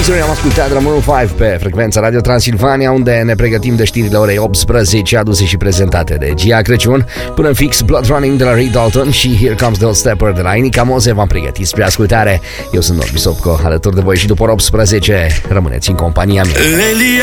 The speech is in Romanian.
Mystery am ascultat de la Maroon 5 pe frecvența Radio Transilvania, unde ne pregătim de știrile orei 18, aduse și prezentate de Gia Crăciun. Până în fix, Blood Running de la Ray Dalton și Here Comes the Old Stepper de la Inica Moze v-am pregătit spre ascultare. Eu sunt Norbi Sopco, alături de voi și după ora 18. Rămâneți în compania mea.